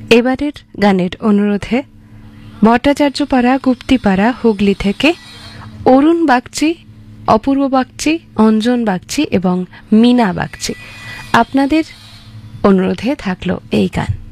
এবারের গানের অনুরোধে ভট্টাচার্যপাড়া গুপ্তিপাড়া হুগলি থেকে অরুণ বাগচি, অপূর্ব বাগচি, অঞ্জন বাগচি এবং মিনা বাগচি আপনাদের অনুরোধে থাকলো এই গান।